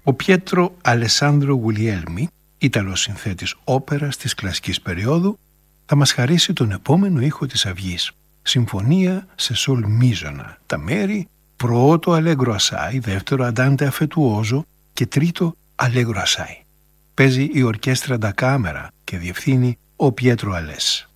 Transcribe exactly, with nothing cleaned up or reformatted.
Ο Πιέτρο Αλεσάνδρο Γουλιέλμι, Ιταλός συνθέτης όπερας της κλασικής περίοδου, θα μας χαρίσει τον επόμενο ήχο της αυγής. Συμφωνία σε σολ μίζωνα. Τα μέρη πρώτο αλέγκρο ασάι, δεύτερο αντάντε αφετουόζο και τρίτο αλέγκρο ασάι. Παίζει η ορκέστρα ντα κάμερα και διευθύνει ο Πιέτρο Αλές.